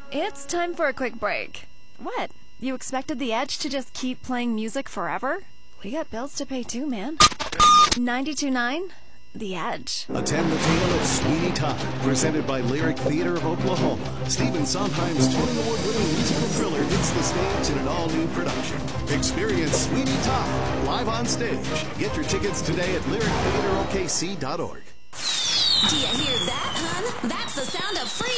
It's time for a quick break. What? You expected The Edge to just keep playing music forever? We got bills to pay too, man. 92.9, The Edge. Attend the tale of Sweeney Todd, presented by Lyric Theater of Oklahoma. Stephen Sondheim's Tony Award-winning musical thriller hits the stage in an all-new production. Experience Sweeney Todd live on stage. Get your tickets today at lyrictheaterokc.org. Do you hear that, hun? That's the sound of free